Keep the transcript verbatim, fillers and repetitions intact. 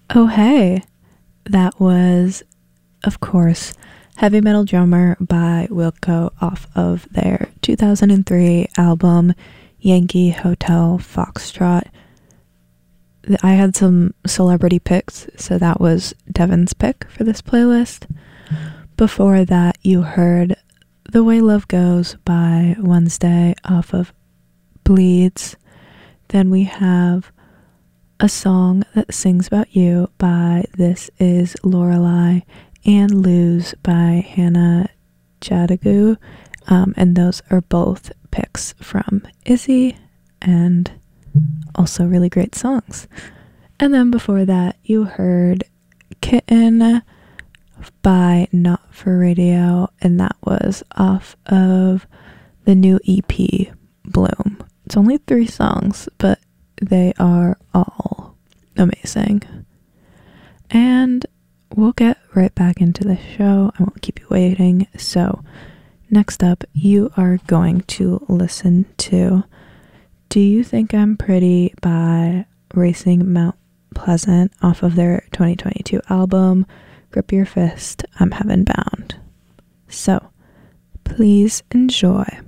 Oh, hey, that was, of course, Heavy Metal Drummer by Wilco off of their two thousand three album Yankee Hotel Foxtrot. I had some celebrity picks, so that was Devin's pick for this playlist. Before that, you heard The Way Love Goes by Wednesday off of Bleeds. Then we have A Song That Sings About You by This Is Lorelei, and Lose by Hannah Jadagu. Um, and those are both picks from Izzy, and also really great songs. And then before that, you heard Kitten by Not For Radio, and that was off of the new E P, Bloom. It's only three songs, but they are all amazing. And we'll get right back into the show. I won't keep you waiting. So next up, you are going to listen to Do You Think I'm Pretty by Racing Mount Pleasant off of their twenty twenty-two album Grip Your Fist, I'm Heaven Bound. So please enjoy.